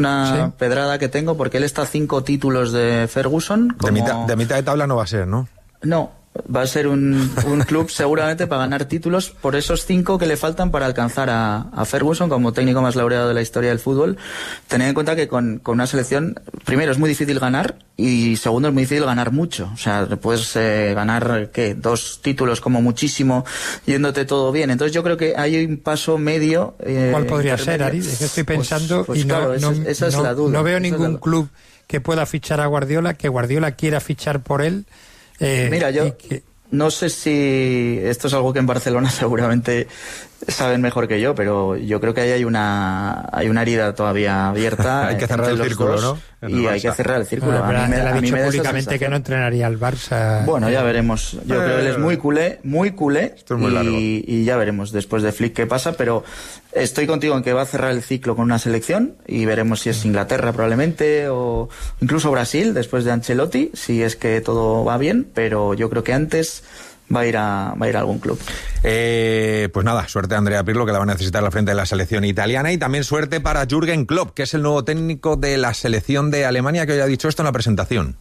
una pedrada que tengo, porque él está a 5 títulos de Ferguson. De mitad de tabla no va a ser, ¿no? No, va a ser un club seguramente para ganar títulos por esos 5 que le faltan para alcanzar a Ferguson como técnico más laureado de la historia del fútbol. Tened en cuenta que con una selección, primero, es muy difícil ganar, y segundo, es muy difícil ganar mucho. O sea, puedes ganar, 2 títulos como muchísimo, yéndote todo bien. Entonces yo creo que hay un paso medio. ¿Cuál podría ser, Ari? Es que estoy pensando y claro, esa es la duda. No veo ningún club que pueda fichar a Guardiola, que Guardiola quiera fichar por él. Mira, yo no sé si esto es algo que en Barcelona seguramente saben mejor que yo, pero yo creo que ahí hay una herida todavía abierta. Hay que cerrar el círculo, ¿no? Y hay que cerrar el círculo. Él ha dicho públicamente que no entrenaría al Barça. Bueno, ya veremos. Yo creo que él es muy culé. Esto es muy largo. Y ya veremos después de Flick qué pasa, pero estoy contigo en que va a cerrar el ciclo con una selección, y veremos si es Inglaterra probablemente, o incluso Brasil después de Ancelotti, si es que todo va bien, pero yo creo que antes va a ir a algún club. Pues nada, suerte a Andrea Pirlo, que la va a necesitar al frente de la selección italiana, y también suerte para Jürgen Klopp, que es el nuevo técnico de la selección de Alemania, que hoy ha dicho esto en la presentación.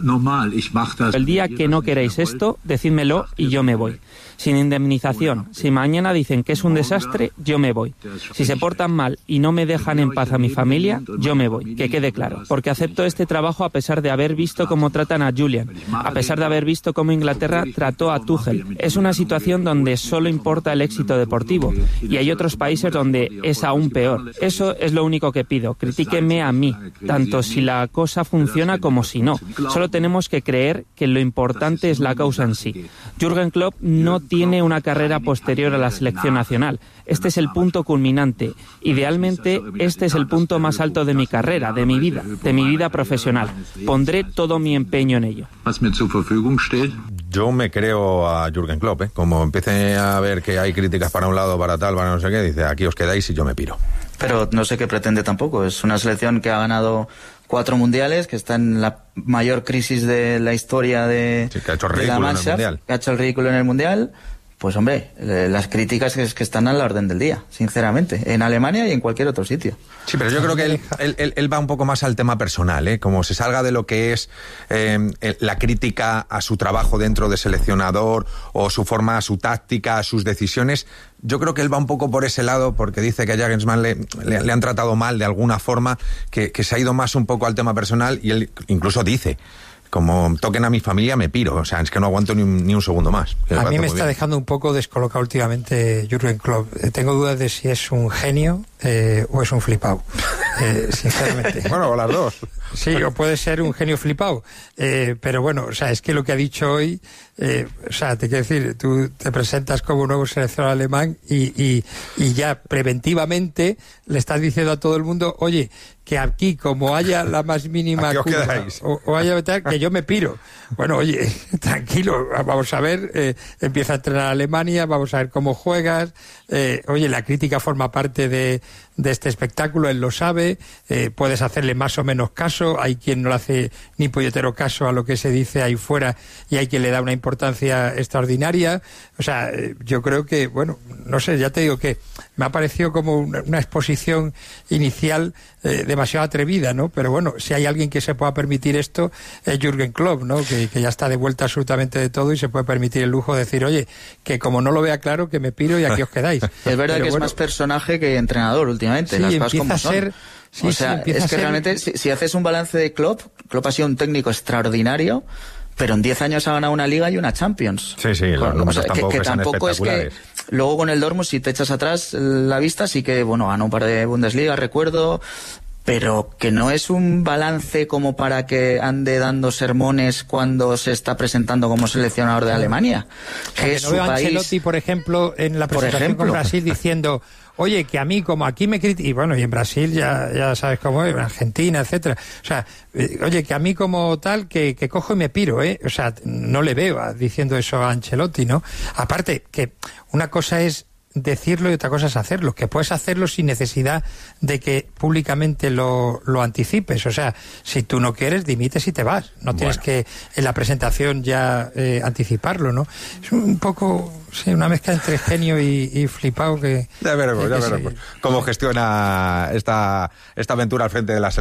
El día que no queréis esto, decídmelo y yo me voy. Sin indemnización. Si mañana dicen que es un desastre, yo me voy. Si se portan mal y no me dejan en paz a mi familia, yo me voy. Que quede claro. Porque acepto este trabajo a pesar de haber visto cómo tratan a Julian, a pesar de haber visto cómo Inglaterra trató a Tuchel. Es una situación donde solo importa el éxito deportivo, y hay otros países donde es aún peor. Eso es lo único que pido. Critíquenme a mí, tanto si la cosa funciona como si no. Solo tenemos que creer que lo importante es la causa en sí. Jürgen Klopp no tiene una carrera posterior a la selección nacional. Este es el punto culminante. Idealmente, este es el punto más alto de mi carrera, de mi vida profesional. Pondré todo mi empeño en ello. Yo me creo a Jürgen Klopp, Como empiece a ver que hay críticas para un lado, para tal, para no sé qué, dice, aquí os quedáis y yo me piro. Pero no sé qué pretende tampoco. Es una selección que ha ganado 4 mundiales, que está en la mayor crisis de la historia de que ha hecho la Mannschaft, que ha hecho el ridículo en el Mundial. Pues hombre, las críticas es que están a la orden del día, sinceramente, en Alemania y en cualquier otro sitio. Sí, pero yo creo que él va un poco más al tema personal, como se salga de lo que es la crítica a su trabajo dentro de seleccionador, o su forma, su táctica, sus decisiones. Yo creo que él va un poco por ese lado, porque dice que a Nagelsmann le han tratado mal de alguna forma, que se ha ido más un poco al tema personal, y él incluso dice, como toquen a mi familia me piro, o sea, es que no aguanto ni un segundo más. A mí me está dejando un poco descolocado últimamente Jürgen Klopp. Tengo dudas de si es un genio o es un flipado, sinceramente. Bueno, o las dos. Sí, o puede ser un genio flipado, pero bueno, o sea, es que lo que ha dicho hoy, o sea, te quiero decir, tú te presentas como un nuevo seleccionador alemán y ya preventivamente le estás diciendo a todo el mundo, oye, que aquí, como haya la más mínima curva, o haya que yo me piro. Bueno, oye, tranquilo, vamos a ver, empieza a entrenar a Alemania, vamos a ver cómo juegas, oye, la crítica forma parte de este espectáculo, él lo sabe, puedes hacerle más o menos caso, hay quien no le hace ni puñetero caso a lo que se dice ahí fuera, y hay quien le da una importancia extraordinaria. O sea, yo creo que, bueno, no sé, ya te digo que me ha parecido como una exposición inicial demasiado atrevida, ¿no? Pero bueno, si hay alguien que se pueda permitir esto, es Jürgen Klopp, ¿no? Que ya está de vuelta absolutamente de todo y se puede permitir el lujo de decir, oye, que como no lo vea claro, que me piro y aquí os quedáis. Es verdad. Pero que bueno, es más personaje que entrenador últimamente. Sí, las cosas como son. Ser, sí, o sea, es que realmente, si haces un balance de Klopp ha sido un técnico extraordinario, pero en 10 años ha ganado una Liga y una Champions. Sí, los números tampoco es que luego con el Dortmund, si te echas atrás la vista, sí que, bueno, ganó un par de Bundesliga, recuerdo, pero que no es un balance como para que ande dando sermones cuando se está presentando como seleccionador de Alemania. Que no veo a Ancelotti, por ejemplo, en la presentación con Brasil diciendo, oye, que a mí, como aquí me critican, y bueno, y en Brasil ya sabes cómo es, en Argentina, etcétera. O sea, oye, que a mí como tal, que cojo y me piro, O sea, no le veo diciendo eso a Ancelotti, ¿no? Aparte, que una cosa es decirlo y otra cosa es hacerlo, que puedes hacerlo sin necesidad de que públicamente lo anticipes. O sea, si tú no quieres, dimites y te vas. No tienes que en la presentación ya anticiparlo, ¿no? Es un poco, sí, una mezcla entre genio y flipado que... Ya veremos cómo gestiona esta aventura al frente de la